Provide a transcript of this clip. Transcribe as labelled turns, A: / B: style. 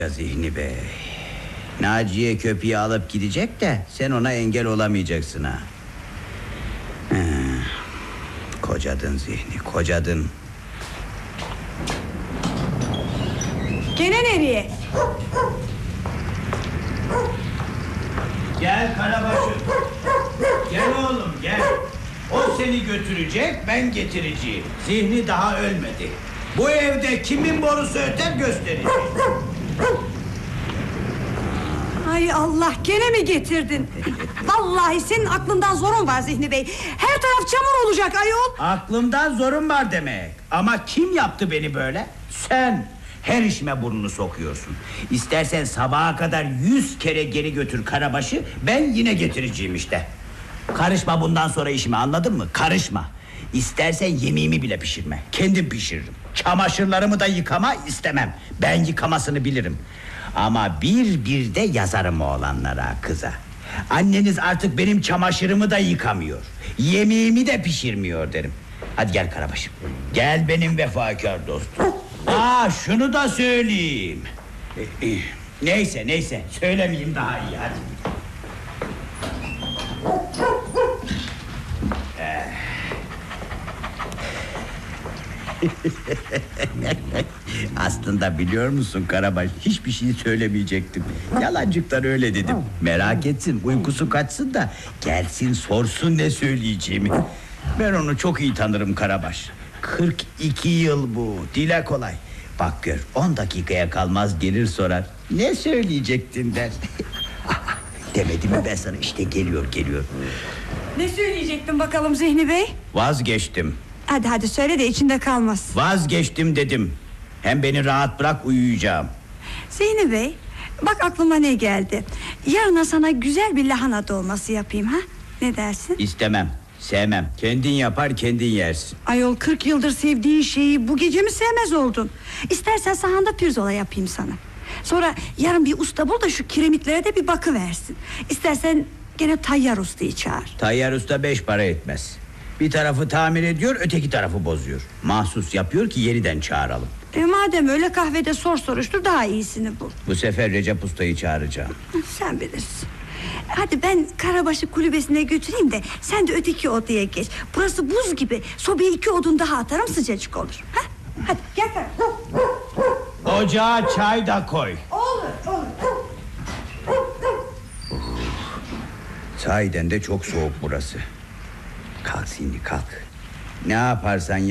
A: Zihni Bey, Naciye köpeği alıp gidecek de sen ona engel olamayacaksın ha. Kocadın Zihni, kocadın.
B: Gene nereye?
A: Gel Karabaş'ım. Gel oğlum gel. O seni götürecek, ben getireceğim. Zihni daha ölmedi. Bu evde kimin borusu öter gösterecek.
B: Ay Allah, gene mi getirdin? Vallahi senin aklından zorun var Zihni Bey. Her taraf çamur olacak ayol.
A: Aklımdan zorun var demek. Ama kim yaptı beni böyle? Sen. Her işime burnunu sokuyorsun. İstersen sabaha kadar 100 kere geri götür Karabaş'ı, ben yine getireceğim işte. Karışma bundan sonra işime, anladın mı? Karışma. İstersen yemeğimi bile pişirme, kendim pişiririm. Çamaşırlarımı da yıkama istemem. Ben yıkamasını bilirim. Ama bir de yazarım oğlanlara, kıza. Anneniz artık benim çamaşırımı da yıkamıyor, yemeğimi de pişirmiyor derim. Hadi gel Karabaş'ım, gel benim vefakar dostum. Şunu da söyleyeyim. Neyse söylemeyeyim, daha iyi, hadi. Aslında biliyor musun Karabaş, hiçbir şey söylemeyecektim. Yalancıklar öyle dedim. Merak etsin, uykusu kaçsın da gelsin sorsun ne söyleyeceğimi. Ben onu çok iyi tanırım Karabaş. 42 yıl bu, dile kolay. Bak gör, 10 dakikaya kalmaz gelir sorar. Ne söyleyecektin der. Demedim mi ben sana, işte geliyor.
B: Ne söyleyecektin bakalım Zihni Bey?
A: Vazgeçtim.
B: Hadi söyle de içinde kalmasın.
A: Vazgeçtim dedim. Hem beni rahat bırak, uyuyacağım.
B: Zihni Bey, bak aklıma ne geldi. Yarına sana güzel bir lahana dolması yapayım ha? Ne dersin?
A: İstemem, sevmem. Kendin yapar, kendin yersin.
B: Ayol, 40 yıldır sevdiğin şeyi bu gece mi sevmez oldun? İstersen sahanda pirzola yapayım sana. Sonra yarın bir usta bul da şu kiremitlere de bir bakıversin. İstersen gene tayyar ustayı çağır.
A: Tayyar usta 5 para etmez. Bir tarafı tamir ediyor, öteki tarafı bozuyor. Mahsus yapıyor ki yeniden çağıralım.
B: Madem öyle, kahvede soruştur, daha iyisini bul.
A: Bu sefer Recep ustayı çağıracağım.
B: Sen bilirsin. Hadi ben Karabaş'ı kulübesine götüreyim de sen de öteki odaya geç. Burası buz gibi. Sobaya 2 odun daha atarım, sıcacık olur. Ha? Hadi gel Karabaş.
A: Ocağa çay da koy.
B: Olur.
A: Sahiden de çok soğuk burası. Kalk Sini, kalk. Ne yaparsan yap,